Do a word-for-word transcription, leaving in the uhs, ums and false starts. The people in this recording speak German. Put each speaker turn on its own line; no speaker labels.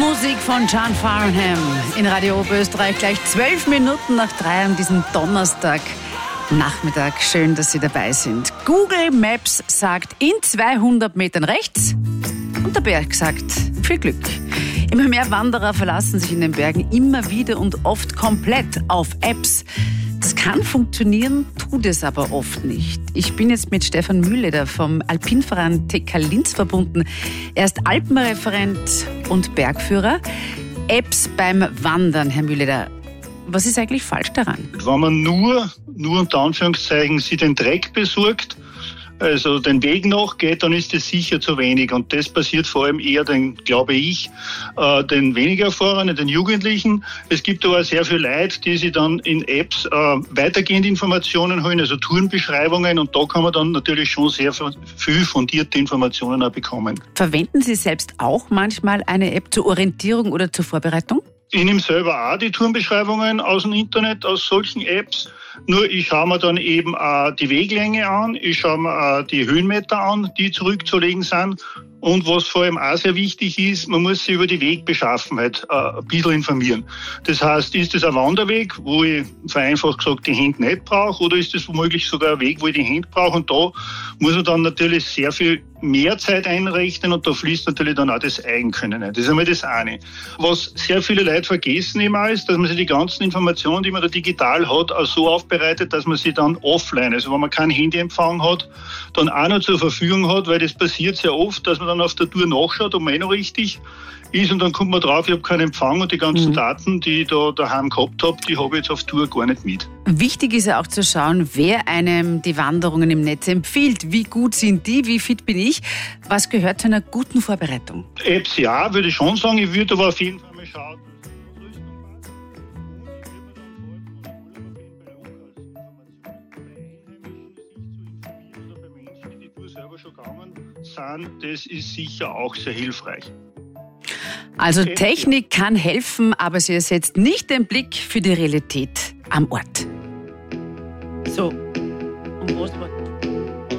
Musik von John Farnham in Radio Oberösterreich, gleich zwölf Minuten nach drei an diesem Donnerstag Nachmittag. Schön, dass Sie dabei sind. Google Maps sagt in zweihundert Metern rechts und der Berg sagt viel Glück. Immer mehr Wanderer verlassen sich in den Bergen immer wieder und oft komplett auf Apps. Das kann funktionieren, tut es aber oft nicht. Ich bin jetzt mit Stefan Mühleder vom Alpinverein T K Linz verbunden. Er ist Alpenreferent und Bergführer. Apps beim Wandern, Herr Mühleder. Was ist eigentlich falsch daran?
Wenn man nur, nur unter Anführungszeichen, sich den Dreck besorgt, also den Weg nachgeht, dann ist das sicher zu wenig. Und das passiert vor allem eher, den, glaube ich, äh, den weniger Erfahrenen, den Jugendlichen. Es gibt aber auch sehr viele Leute, die sich dann in Apps äh, weitergehende Informationen holen, also Tourenbeschreibungen. Und da kann man dann natürlich schon sehr viel fundierte Informationen auch bekommen.
Verwenden Sie selbst auch manchmal eine App zur Orientierung oder zur Vorbereitung?
Ich nehme selber auch die Tourenbeschreibungen aus dem Internet, aus solchen Apps. Nur ich schaue mir dann eben auch die Weglänge an, ich schaue mir auch die Höhenmeter an, die zurückzulegen sind. Und was vor allem auch sehr wichtig ist, man muss sich über die Wegbeschaffenheit äh, ein bisschen informieren. Das heißt, ist es ein Wanderweg, wo ich vereinfacht gesagt die Hände nicht brauche, oder ist es womöglich sogar ein Weg, wo ich die Hände brauche? Und da muss man dann natürlich sehr viel mehr Zeit einrechnen und da fließt natürlich dann auch das Eigenkönnen ein. Das ist einmal das eine. Was sehr viele Leute vergessen immer ist, dass man sich die ganzen Informationen, die man da digital hat, auch so aufbereitet, dass man sie dann offline, also wenn man kein Handyempfang hat, dann auch noch zur Verfügung hat, weil das passiert sehr oft, dass man dann auf der Tour nachschaut, ob man eh noch richtig ist und dann kommt man drauf, ich habe keinen Empfang und die ganzen mhm. Daten, die ich da daheim gehabt habe, die habe ich jetzt auf Tour gar nicht mit.
Wichtig ist ja auch zu schauen, wer einem die Wanderungen im Netz empfiehlt. Wie gut sind die, wie fit bin ich? Was gehört zu einer guten Vorbereitung?
Apps ja, würde ich schon sagen. Ich würde aber auf jeden Fall mal schauen, selber schon gegangen sind, das ist sicher auch sehr hilfreich.
Also Technik kann helfen, aber sie ersetzt nicht den Blick für die Realität am Ort. So, und was war